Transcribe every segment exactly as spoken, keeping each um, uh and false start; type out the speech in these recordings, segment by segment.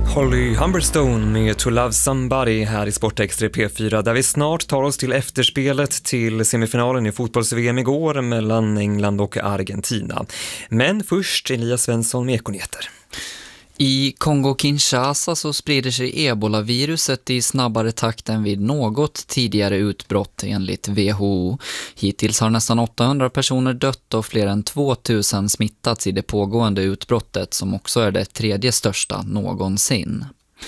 Holly Humberstone med To Love Somebody här i Sportextra P fyra, där vi snart tar oss till efterspelet till semifinalen i fotbolls-V M igår mellan England och Argentina. Men först Elias Svensson med Ekonyheter. I Kongo-Kinshasa så sprider sig ebola-viruset i snabbare takt än vid något tidigare utbrott enligt W H O. Hittills har nästan åttahundra personer dött och fler än tvåtusen smittats i det pågående utbrottet, som också är det tredje största någonsin.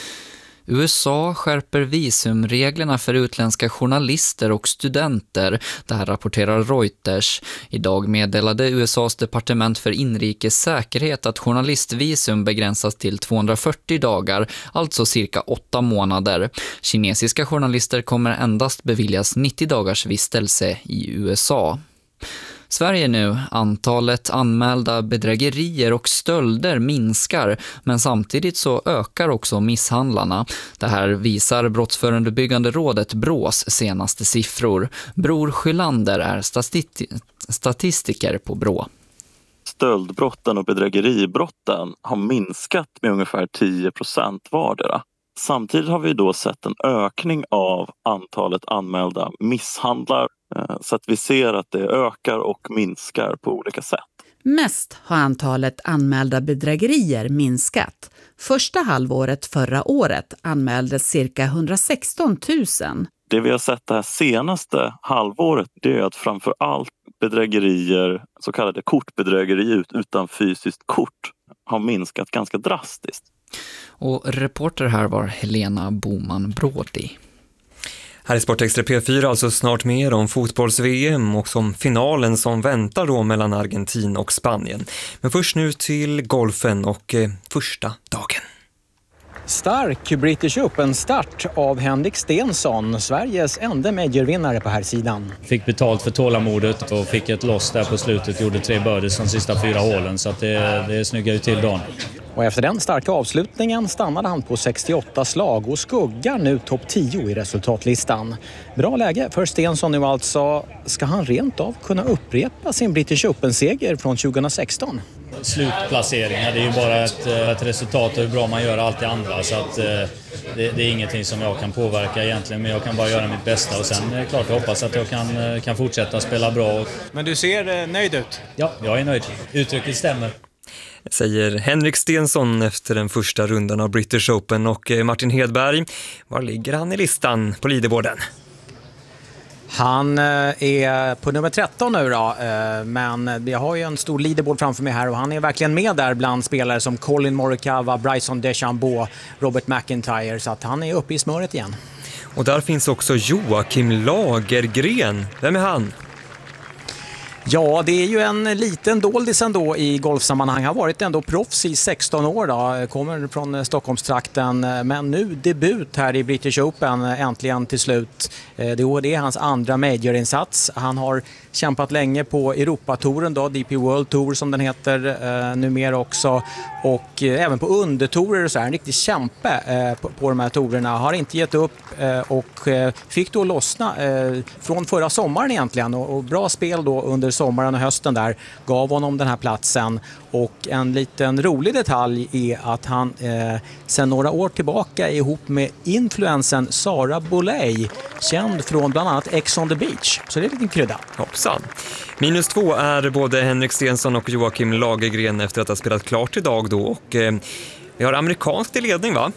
U S A skärper visumreglerna för utländska journalister och studenter. Det här rapporterar Reuters. Idag meddelade U S A:s departement för inrikes säkerhet att journalistvisum begränsas till tvåhundrafyrtio dagar, alltså cirka åtta månader. Kinesiska journalister kommer endast beviljas nittio dagars vistelse i U S A. Sverige nu, antalet anmälda bedrägerier och stölder minskar, men samtidigt så ökar också misshandlarna. Det här visar Brottsförebyggande rådet Brås senaste siffror. Bror Skylander är stati- statistiker på Brå. Stöldbrotten och bedrägeribrotten har minskat med ungefär tio procent vardera. Samtidigt har vi då sett en ökning av antalet anmälda misshandlar, så att vi ser att det ökar och minskar på olika sätt. Mest har antalet anmälda bedrägerier minskat. Första halvåret förra året anmäldes cirka hundrasexton tusen. Det vi har sett det här senaste halvåret, det är att framför allt bedrägerier, så kallade kortbedrägerier utan fysiskt kort, har minskat ganska drastiskt. Och reporter här var Helena Boman-Brody. Här i Sportextra P fyra alltså snart mer om fotbolls-V M och som finalen som väntar då mellan Argentina och Spanien. Men först nu till golfen och eh, första dagen. Stark British Open-start av Henrik Stenson, Sveriges enda majorvinnare på här sidan. Fick betalt för tålamodet och fick ett loss där på slutet, gjorde tre birdies de sista fyra hålen, så att det, det snyggar ju till dagen. Och efter den starka avslutningen stannade han på sextioåtta slag och skuggar nu topp tio i resultatlistan. Bra läge för Stenson nu alltså. Ska han rent av kunna upprepa sin British Open-seger från tjugohundrasexton? Slutplaceringar, det är ju bara ett, ett resultat av hur bra man gör allt det andra, så att det, det är ingenting som jag kan påverka egentligen, men jag kan bara göra mitt bästa och sen är det klart jag hoppas att jag kan, kan fortsätta spela bra. Men du ser nöjd ut? Ja, jag är nöjd. Uttrycket stämmer. Säger Henrik Stenson efter den första rundan av British Open. Och Martin Hedberg, var ligger han i listan på leaderboarden? Han är på nummer tretton nu då, men jag har ju en stor leaderboard framför mig här och han är verkligen med där bland spelare som Colin Morikawa, Bryson DeChambeau, Robert McIntyre, så att han är uppe i smöret igen. Och där finns också Joakim Lagergren. Vem är han? Ja, det är ju en liten doldis ändå i golfsammanhang. Har varit ändå proffs i sexton år då. Kommer från Stockholmstrakten, men nu debut här i British Open äntligen till slut. Det är hans andra majorinsats. Han har kämpat länge på Europatouren då, D P World Tour som den heter numera också, och även på undertourer och så här. En riktig kämpe på, på de här tourerna. Har inte gett upp och fick då lossna från förra sommaren egentligen, och, och bra spel då under sommaren och hösten där gav honom den här platsen. Och en liten rolig detalj är att han eh, sedan några år tillbaka är ihop med influensen Sara Boulay, känd från bland annat Ex on the Beach. Så det är en liten krydda. Hoppsan. Minus två är både Henrik Stenson och Joakim Lagergren efter att ha spelat klart idag då. Och eh, vi har amerikanskt i ledning, va?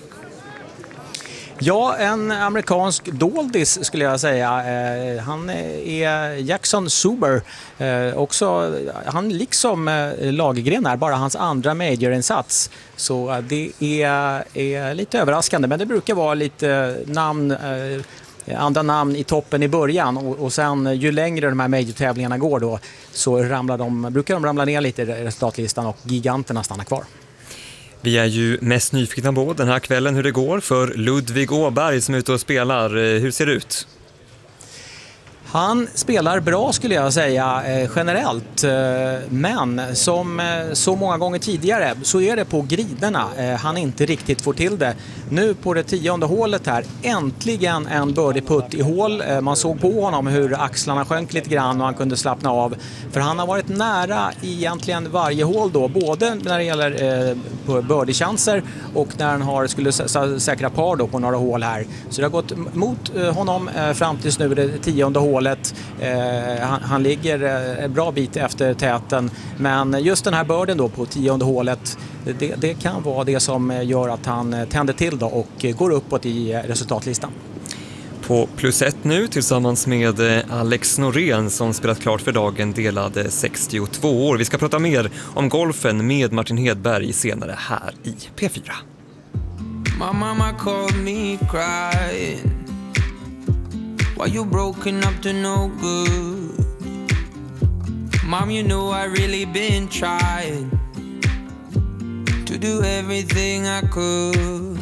Ja, en amerikansk doldis skulle jag säga. Eh, han är Jackson Suber. Eh, också, han liksom eh, Lagergren är bara hans andra majorinsats. Så eh, det är, är lite överraskande, men det brukar vara lite namn... Eh, andra namn i toppen i början och, och sen ju längre de här major-tävlingarna går då så ramlar de, brukar de ramla ner lite i resultatlistan och giganterna stannar kvar. Vi är ju mest nyfikna på den här kvällen hur det går för Ludvig Åberg som är ute och spelar. Hur ser det ut? Han spelar bra skulle jag säga eh, generellt, eh, men som eh, så många gånger tidigare så är det på griderna eh, han inte riktigt får till det. Nu på det tionde hålet här, äntligen en birdie-putt i hål. Eh, man såg på honom hur axlarna sjönk lite grann och han kunde slappna av. För han har varit nära egentligen varje hål då, både när det gäller eh, birdie-chanser och när han har, skulle sä- säkra par då på några hål här. Så det har gått mot eh, honom eh, fram tills nu det tionde hålet. Eh, han, han ligger eh, en bra bit efter täten, men just den här börden då på tionde hålet, det, det kan vara det som gör att han tänder till då och går uppåt i resultatlistan. På plus ett nu tillsammans med Alex Norén som spelat klart för dagen, delade sextiotvå år. Vi ska prata mer om golfen med Martin Hedberg senare här i P fyra. My mama called me crying. Why you broken up to no good? Mom, you know I really been trying to do everything I could.